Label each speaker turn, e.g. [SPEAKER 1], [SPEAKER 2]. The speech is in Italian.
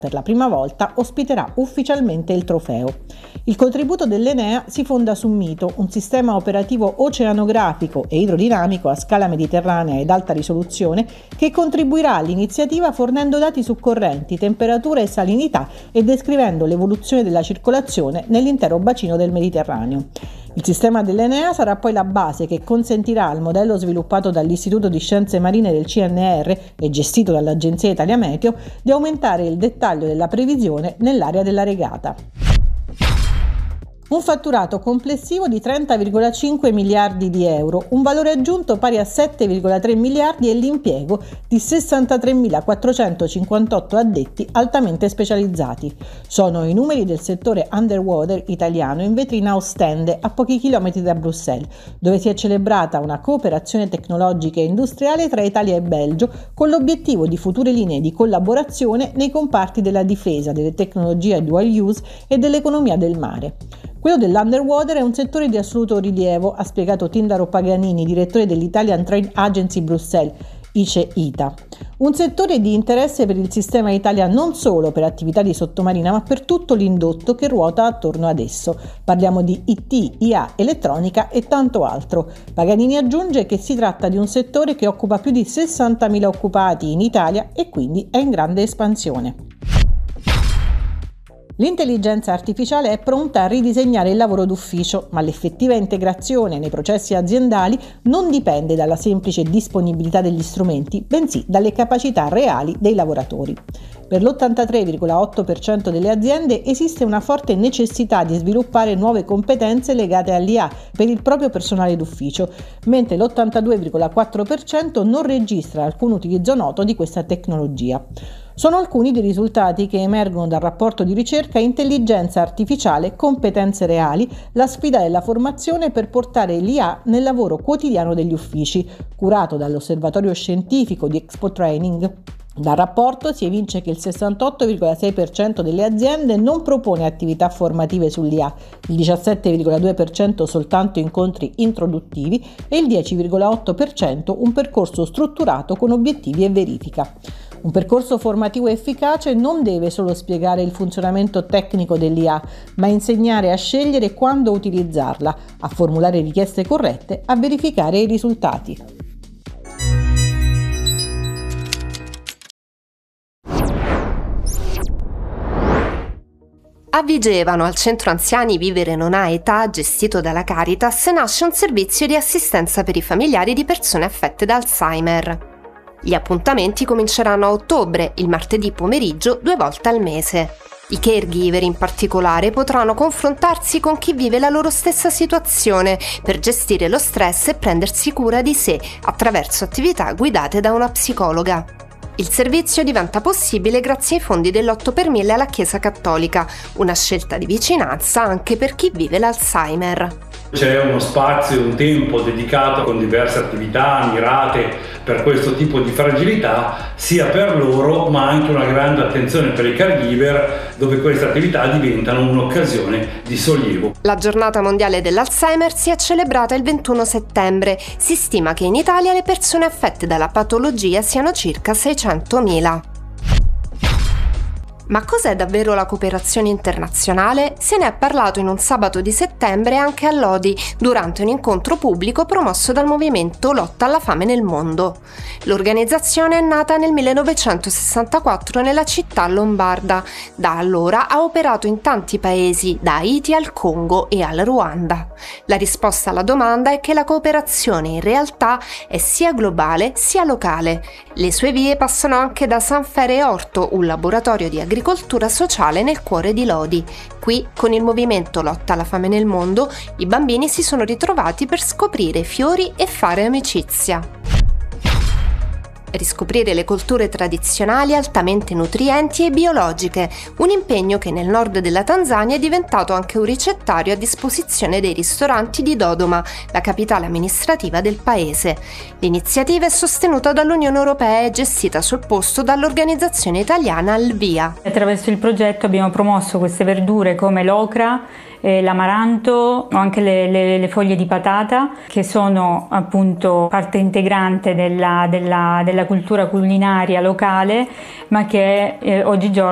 [SPEAKER 1] per la prima volta ospiterà ufficialmente il trofeo. Il contributo dell'Enea si fonda su Mito, un sistema operativo oceanografico e idrodinamico a scala mediterranea ed alta risoluzione che contribuirà all'iniziativa fornendo dati su correnti, temperatura e salinità e descrivendo l'evoluzione della circolazione nell'intero bacino del Mediterraneo. Il sistema dell'Enea sarà poi la base che consentirà al modello sviluppato dall'Istituto di Scienze Marine del CNR e gestito dall'Agenzia Italia Meteo di aumentare il dettaglio della previsione nell'area della regata. Un fatturato complessivo di 30,5 miliardi di euro, un valore aggiunto pari a 7,3 miliardi e l'impiego di 63.458 addetti altamente specializzati. Sono i numeri del settore underwater italiano in vetrina a Ostende, a pochi chilometri da Bruxelles, dove si è celebrata una cooperazione tecnologica e industriale tra Italia e Belgio con l'obiettivo di future linee di collaborazione nei comparti della difesa, delle tecnologie dual use e dell'economia del mare. Quello dell'underwater è un settore di assoluto rilievo, ha spiegato Tindaro Paganini, direttore dell'Italian Trade Agency Bruxelles, ICE-ITA. Un settore di interesse per il sistema Italia non solo per attività di sottomarina, ma per tutto l'indotto che ruota attorno ad esso. Parliamo di IT, IA, elettronica e tanto altro. Paganini aggiunge che si tratta di un settore che occupa più di 60.000 occupati in Italia e quindi è in grande espansione. L'intelligenza artificiale è pronta a ridisegnare il lavoro d'ufficio, ma l'effettiva integrazione nei processi aziendali non dipende dalla semplice disponibilità degli strumenti, bensì dalle capacità reali dei lavoratori. Per l'83,8% delle aziende esiste una forte necessità di sviluppare nuove competenze legate all'IA per il proprio personale d'ufficio, mentre l'82,4% non registra alcun utilizzo noto di questa tecnologia. Sono alcuni dei risultati che emergono dal rapporto di ricerca Intelligenza Artificiale, Competenze Reali, la sfida della formazione per portare l'IA nel lavoro quotidiano degli uffici, curato dall'Osservatorio Scientifico di Expo Training. Dal rapporto si evince che il 68,6% delle aziende non propone attività formative sull'IA, il 17,2% soltanto incontri introduttivi e il 10,8% un percorso strutturato con obiettivi e verifica. Un percorso formativo efficace non deve solo spiegare il funzionamento tecnico dell'IA, ma insegnare a scegliere quando utilizzarla, a formulare richieste corrette, a verificare i risultati.
[SPEAKER 2] A Vigevano, al centro anziani Vivere Non Ha Età, gestito dalla Caritas, nasce un servizio di assistenza per i familiari di persone affette da Alzheimer. Gli appuntamenti cominceranno a ottobre, il martedì pomeriggio, 2 volte al mese. I caregiver in particolare potranno confrontarsi con chi vive la loro stessa situazione per gestire lo stress e prendersi cura di sé attraverso attività guidate da una psicologa. Il servizio diventa possibile grazie ai fondi dell'8 per 1000 alla Chiesa Cattolica, una scelta di vicinanza anche per chi vive l'Alzheimer.
[SPEAKER 3] C'è uno spazio, un tempo dedicato con diverse attività mirate per questo tipo di fragilità, sia per loro ma anche una grande attenzione per i caregiver, dove queste attività diventano un'occasione di sollievo.
[SPEAKER 2] La giornata mondiale dell'Alzheimer si è celebrata il 21 settembre. Si stima che in Italia le persone affette dalla patologia siano circa 600.000. Ma cos'è davvero la cooperazione internazionale? Se ne è parlato in un sabato di settembre anche a Lodi, durante un incontro pubblico promosso dal movimento Lotta alla fame nel mondo. L'organizzazione è nata nel 1964 nella città lombarda. Da allora ha operato in tanti paesi, da Haiti al Congo e al Ruanda. La risposta alla domanda è che la cooperazione in realtà è sia globale sia locale. Le sue vie passano anche da San Fere Orto, un laboratorio di agricoltura sociale nel cuore di Lodi. Qui, con il movimento Lotta alla fame nel mondo, i bambini si sono ritrovati per scoprire fiori e fare amicizia. Riscoprire le colture tradizionali altamente nutrienti e biologiche, un impegno che nel nord della Tanzania è diventato anche un ricettario a disposizione dei ristoranti di Dodoma, la capitale amministrativa del paese. L'iniziativa è sostenuta dall'Unione Europea e gestita sul posto dall'organizzazione italiana Alvia.
[SPEAKER 4] Attraverso il progetto abbiamo promosso queste verdure come l'ocra, l'amaranto, o anche le foglie di patata, che sono appunto parte integrante della cultura culinaria locale, ma che oggigiorno